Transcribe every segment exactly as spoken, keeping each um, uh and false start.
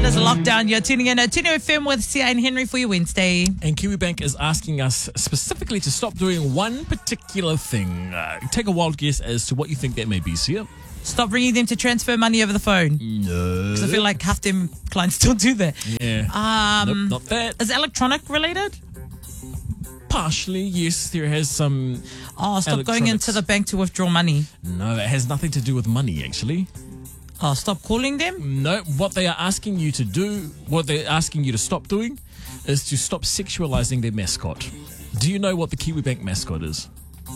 is Lockdown. You're tuning in at Tino F M with Sia and Henry for your Wednesday. And KiwiBank is asking us specifically to stop doing one particular thing. Uh, take a wild guess as to what you think that may be, Sia. Stop bringing them to transfer money over the phone. No. Because I feel like half them clients still do that. Yeah. Um, nope, not that. Is electronic related? Partially, yes. There has some... Oh, stop going into the bank to withdraw money. No, it has nothing to do with money, actually. Oh, stop calling them? No, what they are asking you to do, what they're asking you to stop doing, is to stop sexualizing their mascot. Do you know what the KiwiBank mascot is?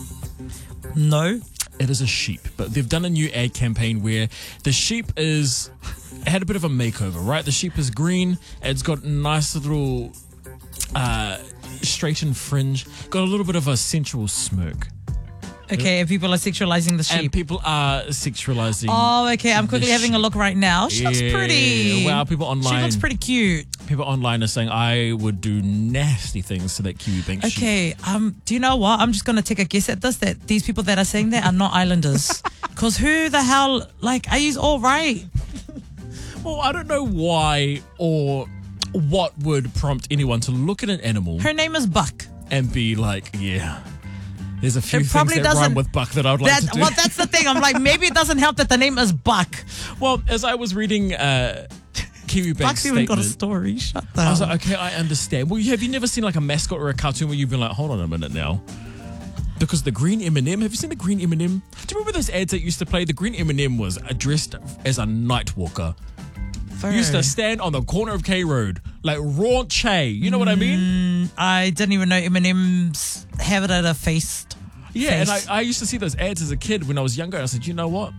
No. It is a sheep, but they've done a new ad campaign where the sheep is had a bit of a makeover, right? The sheep is green, it's got a nice little uh, straightened fringe, got a little bit of a sensual smirk. Okay, and people are sexualizing the sheep. And people are sexualizing. Oh, okay. I'm quickly having sheep. a look right now. She yeah. looks pretty. Wow, people online. She looks pretty cute. People online are saying I would do nasty things to that KiwiBank sheep. Okay, um, do you know what? I'm just going to take a guess at this, that these people that are saying that are not islanders. Because who the hell, like, are you all right? Well, I don't know why or what would prompt anyone to look at an animal Her name is Buck. and be like, yeah, there's a few It things probably that doesn't- rhyme with Buck that I'd like That, to do. well, that's the thing. I'm like, maybe it doesn't help that the name is Buck. Well, as I was reading uh, KiwiBank's Buck's even statement, got a story. Shut the I was hell like, okay, I understand. Well, have you never seen like a mascot or a cartoon where you've been like, hold on a minute now? Because the green M and M, have you seen the green M and M? Do you remember those ads that used to play? The green M and M was dressed as a night walker. Bro. Used to stand on the corner of K Road, like raunchy. You know what I mean? I didn't even know M and M's have it at a face. Yeah, and face. I, I used to see those ads as a kid when I was younger. And I said, you know what?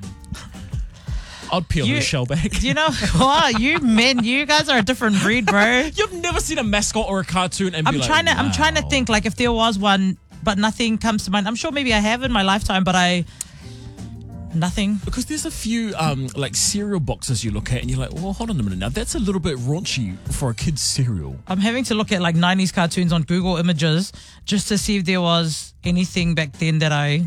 I'd peel You- the shell back. You know what? You men, you guys are a different breed, bro. You've never seen a mascot or a cartoon and be I'm like, trying to. I'm trying to wow. think like if there was one, but nothing comes to mind. I'm sure maybe I have in my lifetime, but I nothing. Because there's a few um, like cereal boxes you look at and you're like, well, hold on a minute now. That's a little bit raunchy for a kid's cereal. I'm having to look at like nineties cartoons on Google Images just to see if there was anything back then that I.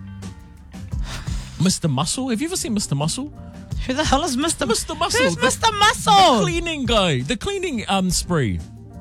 Mister Muscle? Have you ever seen Mister Muscle? Who the hell is Mister Mister Muscle. Who's the- Mister The Muscle? cleaning guy. The cleaning um spree.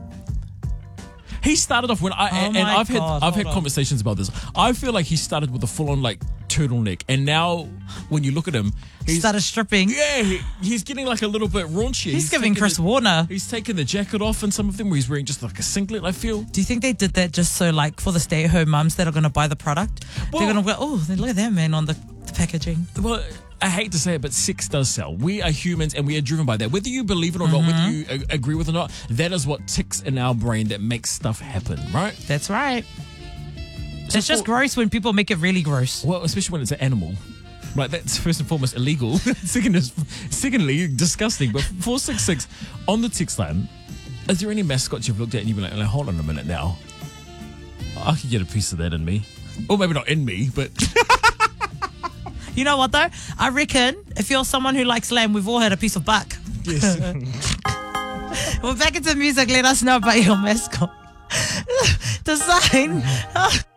He started off when I Oh and my I've had God, I've hold had on. conversations about this. I feel like he started with a full on like turtleneck, and now when you look at him, he's Started stripping. yeah, he, he's getting like a little bit raunchy. He's giving taking Chris the, Warner. He's taking the jacket off, and some of them where he's wearing just like a singlet. I feel. Do you think they did that just so, like, for the stay-at-home mums that are going to buy the product? Well- They're going to go, oh, look at that man on the, the packaging. Well, I hate to say it, but sex does sell. We are humans and we are driven by that. Whether you believe it or not, Mm-hmm. whether you a- agree with it or not, that is what ticks in our brain that makes stuff happen, right? That's right. So It's just for- gross when people make it really gross. Well, especially when it's an animal. Right, that's first and foremost illegal. Second is, secondly, disgusting. But four six six on the text line, is there any mascots you've looked at and you've been like, hold on a minute now. I could get a piece of that in me. Or maybe not in me, but... You know what, though? I reckon if you're someone who likes lamb, we've all had a piece of buck. Yes. Well, back into music. Let us know about your mascot. Design.